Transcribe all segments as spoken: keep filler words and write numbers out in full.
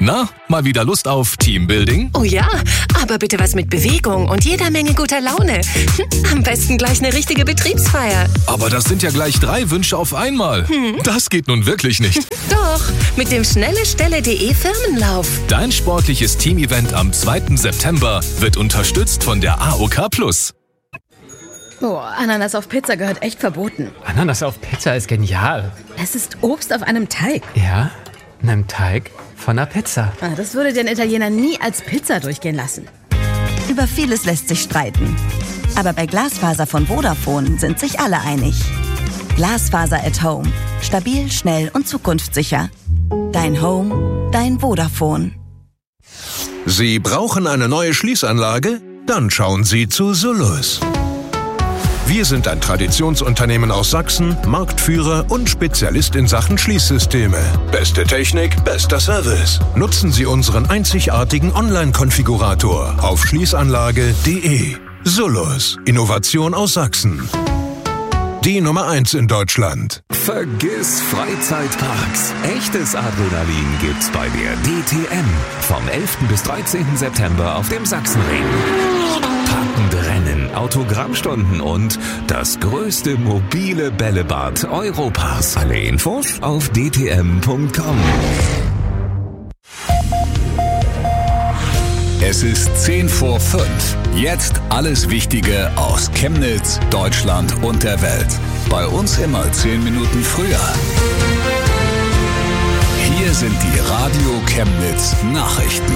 Na, mal wieder Lust auf Teambuilding? Oh ja, aber bitte was mit Bewegung und jeder Menge guter Laune. Am besten gleich eine richtige Betriebsfeier. Aber das sind ja gleich drei Wünsche auf einmal. Hm. Das geht nun wirklich nicht. Doch, mit dem schnellestelle.de Firmenlauf. Dein sportliches Teamevent am zweiten September wird unterstützt von der A O K Plus. Boah, Ananas auf Pizza gehört echt verboten. Ananas auf Pizza ist genial. Es ist Obst auf einem Teig. Ja, einem Teig von einer Pizza. Ah, das würde den Italiener nie als Pizza durchgehen lassen. Über vieles lässt sich streiten. Aber bei Glasfaser von Vodafone sind sich alle einig. Glasfaser at Home. Stabil, schnell und zukunftssicher. Dein Home, dein Vodafone. Sie brauchen eine neue Schließanlage? Dann schauen Sie zu Solus. Wir sind ein Traditionsunternehmen aus Sachsen, Marktführer und Spezialist in Sachen Schließsysteme. Beste Technik, bester Service. Nutzen Sie unseren einzigartigen Online-Konfigurator auf schließanlage punkt de. Solus, Innovation aus Sachsen. Die Nummer eins in Deutschland. Vergiss Freizeitparks. Echtes Adrenalin gibt's bei der D T M. Vom elften bis dreizehnten September auf dem Sachsenring. Packende Rennen, Autogrammstunden und das größte mobile Bällebad Europas. Alle Infos auf d t m punkt com. Es ist zehn vor fünf. Jetzt alles Wichtige aus Chemnitz, Deutschland und der Welt. Bei uns immer zehn Minuten früher. Hier sind die Radio Chemnitz Nachrichten.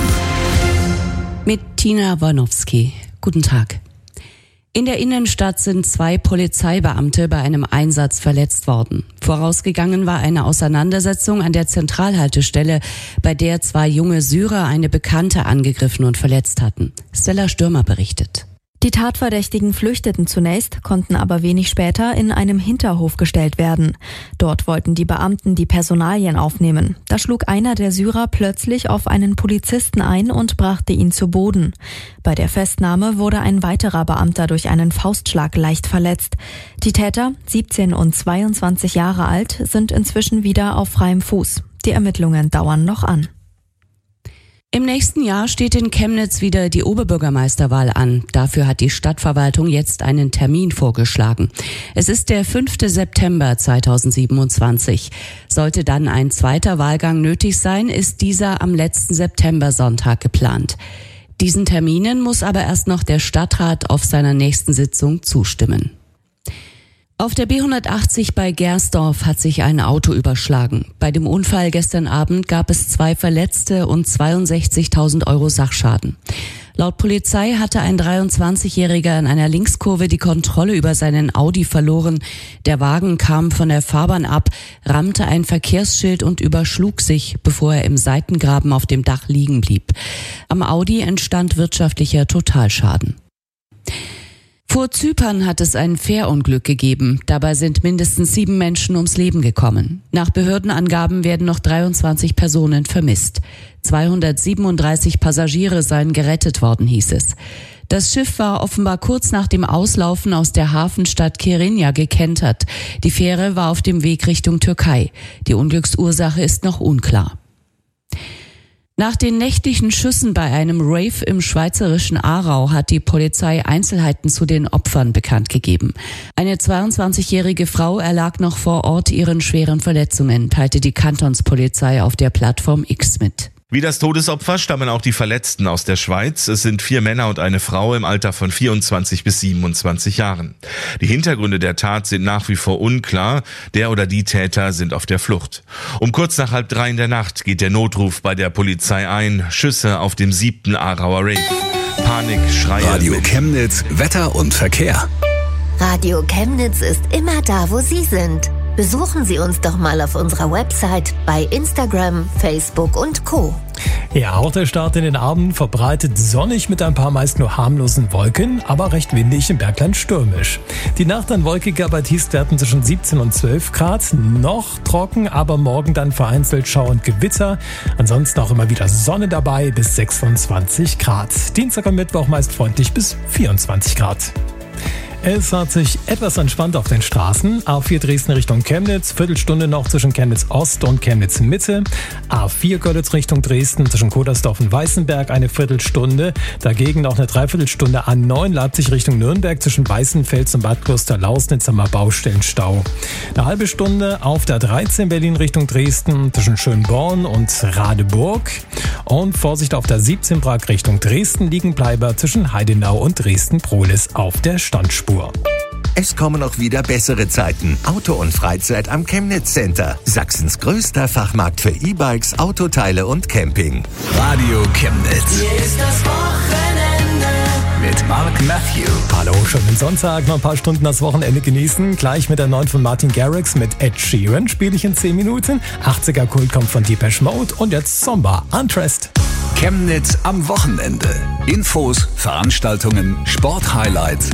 Mit Tina Warnowski. Guten Tag. In der Innenstadt sind zwei Polizeibeamte bei einem Einsatz verletzt worden. Vorausgegangen war eine Auseinandersetzung an der Zentralhaltestelle, bei der zwei junge Syrer eine Bekannte angegriffen und verletzt hatten. Stella Stürmer berichtet. Die Tatverdächtigen flüchteten zunächst, konnten aber wenig später in einem Hinterhof gestellt werden. Dort wollten die Beamten die Personalien aufnehmen. Da schlug einer der Syrer plötzlich auf einen Polizisten ein und brachte ihn zu Boden. Bei der Festnahme wurde ein weiterer Beamter durch einen Faustschlag leicht verletzt. Die Täter, siebzehn und zweiundzwanzig Jahre alt, sind inzwischen wieder auf freiem Fuß. Die Ermittlungen dauern noch an. Im nächsten Jahr steht in Chemnitz wieder die Oberbürgermeisterwahl an. Dafür hat die Stadtverwaltung jetzt einen Termin vorgeschlagen. Es ist der fünfte September zweitausendsiebenundzwanzig. Sollte dann ein zweiter Wahlgang nötig sein, ist dieser am letzten Septembersonntag geplant. Diesen Terminen muss aber erst noch der Stadtrat auf seiner nächsten Sitzung zustimmen. Auf der B hundertachtzig bei Gersdorf hat sich ein Auto überschlagen. Bei dem Unfall gestern Abend gab es zwei Verletzte und zweiundsechzigtausend Euro Sachschaden. Laut Polizei hatte ein dreiundzwanzigjähriger in einer Linkskurve die Kontrolle über seinen Audi verloren. Der Wagen kam von der Fahrbahn ab, rammte ein Verkehrsschild und überschlug sich, bevor er im Seitengraben auf dem Dach liegen blieb. Am Audi entstand wirtschaftlicher Totalschaden. Vor Zypern hat es ein Fährunglück gegeben. Dabei sind mindestens sieben Menschen ums Leben gekommen. Nach Behördenangaben werden noch dreiundzwanzig Personen vermisst. zweihundertsiebenunddreißig Passagiere seien gerettet worden, hieß es. Das Schiff war offenbar kurz nach dem Auslaufen aus der Hafenstadt Kyrenia gekentert. Die Fähre war auf dem Weg Richtung Türkei. Die Unglücksursache ist noch unklar. Nach den nächtlichen Schüssen bei einem Rave im schweizerischen Aarau hat die Polizei Einzelheiten zu den Opfern bekannt gegeben. Eine zweiundzwanzigjährige Frau erlag noch vor Ort ihren schweren Verletzungen, teilte die Kantonspolizei auf der Plattform X mit. Wie das Todesopfer stammen auch die Verletzten aus der Schweiz. Es sind vier Männer und eine Frau im Alter von vierundzwanzig bis siebenundzwanzig Jahren. Die Hintergründe der Tat sind nach wie vor unklar. Der oder die Täter sind auf der Flucht. Um kurz nach halb drei in der Nacht geht der Notruf bei der Polizei ein. Schüsse auf dem siebten Aarauer Rave. Panik, Schreie. Radio Chemnitz, Wetter und Verkehr. Radio Chemnitz ist immer da, wo Sie sind. Besuchen Sie uns doch mal auf unserer Website, bei Instagram, Facebook und Co. Ja, auch der Start in den Abend verbreitet sonnig mit ein paar meist nur harmlosen Wolken, aber recht windig im Bergland stürmisch. Die Nacht dann wolkiger bei Tiefstwerten zwischen siebzehn und zwölf Grad, noch trocken, aber morgen dann vereinzelt Schau und Gewitter. Ansonsten auch immer wieder Sonne dabei bis sechsundzwanzig Grad. Dienstag und Mittwoch meist freundlich bis vierundzwanzig Grad. Es hat sich etwas entspannt auf den Straßen. A vier Dresden Richtung Chemnitz, Viertelstunde noch zwischen Chemnitz Ost und Chemnitz Mitte. A vier Görlitz Richtung Dresden zwischen Kodersdorf und Weißenberg eine Viertelstunde. Dagegen noch eine Dreiviertelstunde A neun Leipzig Richtung Nürnberg zwischen Weißenfels und Bad Kloster-Lausnitz am Baustellenstau. Eine halbe Stunde auf der dreizehn Berlin Richtung Dresden zwischen Schönborn und Radeburg. Und Vorsicht auf der siebzehn Prag Richtung Dresden, Liegenbleiber zwischen Heidenau und Dresden-Prohlis auf der Standspur. Es kommen auch wieder bessere Zeiten. Auto und Freizeit am Chemnitz Center. Sachsens größter Fachmarkt für E-Bikes, Autoteile und Camping. Radio Chemnitz. Hier ist das Wochenende mit Mark Matthew. Hallo, schönen Sonntag, noch ein paar Stunden das Wochenende genießen. Gleich mit der neuen von Martin Garrix mit Ed Sheeran spiele ich in zehn Minuten. achtziger Kult kommt von Depeche Mode und jetzt Zomba, Undressed. Chemnitz am Wochenende. Infos, Veranstaltungen, Sporthighlights